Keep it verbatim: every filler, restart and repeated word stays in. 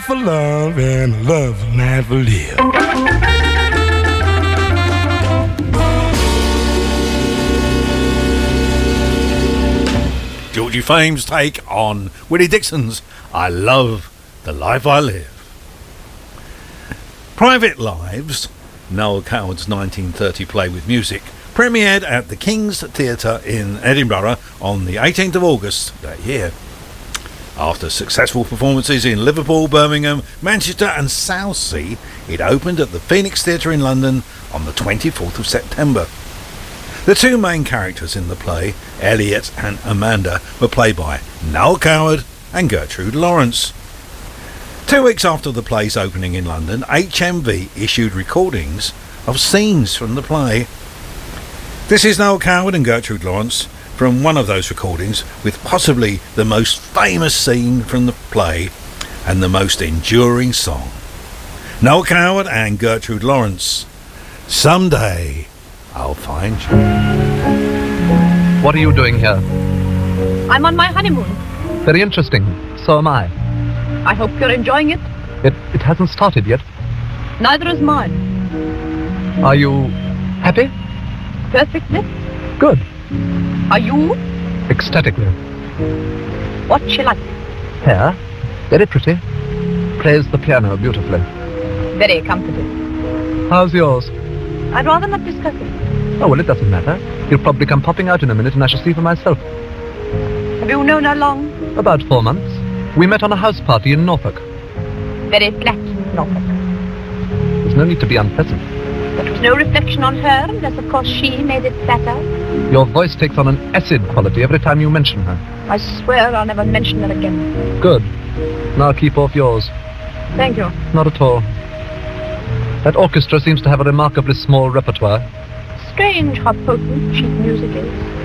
for love and a love will never live. Georgie Fame's take on Willie Dixon's I Love the Life I Live. Private Lives, Noel Coward's nineteen thirty play with music, premiered at the King's Theatre in Edinburgh on the eighteenth of August that year. After successful performances in Liverpool, Birmingham, Manchester and Southsea, it opened at the Phoenix Theatre in London on the twenty-fourth of September. The two main characters in the play, Elliot and Amanda, were played by Noel Coward and Gertrude Lawrence. Two weeks after the play's opening in London, H M V issued recordings of scenes from the play. This is Noel Coward and Gertrude Lawrence from one of those recordings, with possibly the most famous scene from the play and the most enduring song. Noel Coward and Gertrude Lawrence, Someday I'll Find You. What are you doing here? I'm on my honeymoon. Very interesting. So am I. I hope you're enjoying it. It it hasn't started yet. Neither is mine. Are you happy? Perfectly. Good. Are you? Ecstatically. What's she like? Hair. Very pretty. Plays the piano beautifully. Very comfortable. How's yours? I'd rather not discuss it. Oh, well, it doesn't matter. He'll probably come popping out in a minute and I shall see for myself. Have you known her long? About four months. We met on a house party in Norfolk. Very flat, Norfolk. There's no need to be unpleasant. There was no reflection on her, unless, of course, she made it flatter. Your voice takes on an acid quality every time you mention her. I swear I'll never mention her again. Good. Now keep off yours. Thank you. Not at all. That orchestra seems to have a remarkably small repertoire. Strange how potent cheap music is.